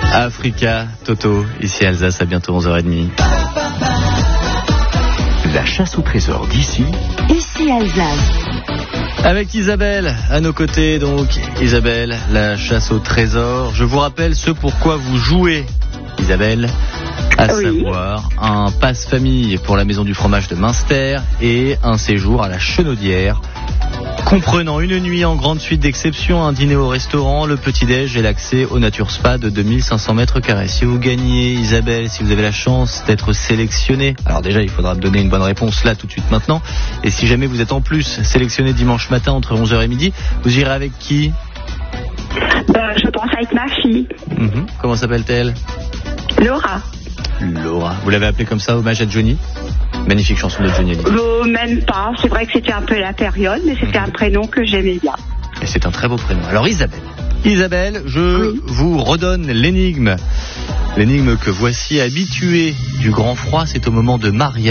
Africa, Toto, ici Alsace, à bientôt 11h30. La chasse au trésor d'ici. Ici Alsace. Avec Isabelle à nos côtés, donc Isabelle, la chasse au trésor. Je vous rappelle ce pourquoi vous jouez, Isabelle, à savoir un passe-famille pour la maison du fromage de Münster et un séjour à la Chenaudière, comprenant une nuit en grande suite d'exception, un dîner au restaurant, le petit-déj et l'accès au Nature Spa de 2500 mètres carrés. Si vous gagnez, Isabelle, si vous avez la chance d'être sélectionnée, alors déjà il faudra me donner une bonne réponse là tout de suite maintenant, et si jamais vous êtes en plus sélectionné dimanche matin entre 11h et midi, vous irez avec qui? Je pense avec ma fille. Comment s'appelle-t-elle? Laura. Laura. Vous l'avez appelée comme ça, hommage à Johnny? Magnifique chanson de Johnny Hallyday. Même pas, c'est vrai que c'était un peu la période, mais c'était un prénom que j'aimais bien. Et c'est un très beau prénom. Alors Isabelle, je vous redonne l'énigme. L'énigme que voici. Habituée du grand froid, c'est au moment de mariage.